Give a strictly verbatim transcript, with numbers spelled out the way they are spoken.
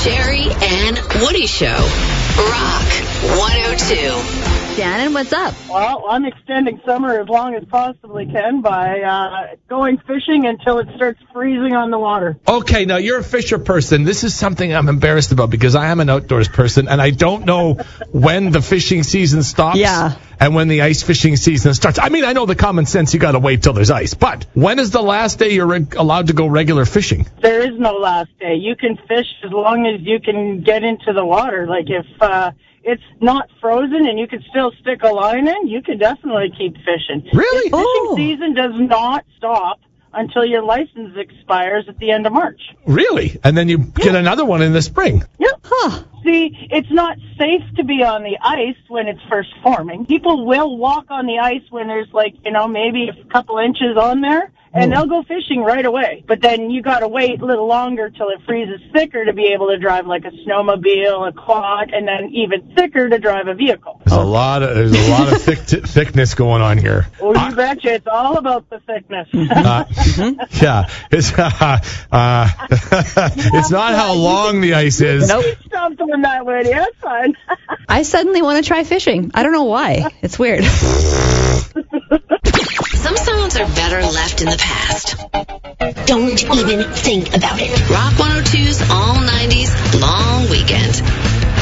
Sherry and Woody Show. Rock one oh two. Shannon, what's up? Well, I'm extending summer as long as possibly can by uh, going fishing until it starts freezing on the water. Okay, now you're a fisher person. This is something I'm embarrassed about because I am an outdoors person, and I don't know when the fishing season stops Yeah. and when the ice fishing season starts. I mean, I know the common sense, you got to wait till there's ice, but when is the last day you're reg- allowed to go regular fishing? There is no last day. You can fish as long as you can get into the water. Like if uh, it's not frozen and you can still stick a line in, you can definitely keep fishing. Really? The fishing Oh. season does not stop until your license expires at the end of March. Really? And then you get another one in the spring. Yep. Huh. See, it's not safe to be on the ice when it's first forming. People will walk on the ice when there's like, you know, maybe a couple inches on there, and they'll go fishing right away. But then you got to wait a little longer till it freezes thicker to be able to drive like a snowmobile, a quad, and then even thicker to drive a vehicle. There's a lot of there's a lot of thick t- thickness going on here. Well, you betcha. It's all about the thickness. Uh, yeah, it's uh, uh, it's not how long the ice is. Nope. Stop doing that, Woody. That's fine. I suddenly want to try fishing. I don't know why. It's weird. Some sounds are better left in the past. Don't even think about it. Rock one oh two's All nineties Long Weekend.